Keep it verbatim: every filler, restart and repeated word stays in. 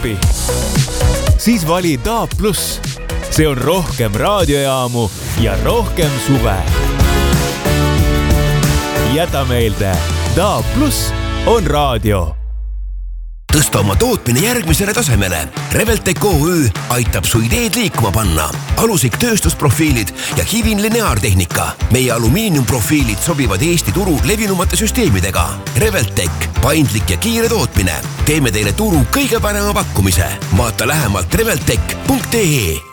appi. Siis vali D A B plus. See on rohkem raadiojaamu ja rohkem suve. Jäta meelde, D A B plus on raadio. Tõsta oma tootmine järgmisele tasemele. Reveltec O Ü aitab su ideed liikuma panna. Alusik tööstusprofiilid ja Hivin lineaartehnika. Meie alumiiniumprofiilid sobivad Eesti turu levinumate süsteemidega. Reveltec, paindlik ja kiire tootmine. Teeme teile turu kõige parema pakkumise. Vaata lähemalt reveltec punkt ee.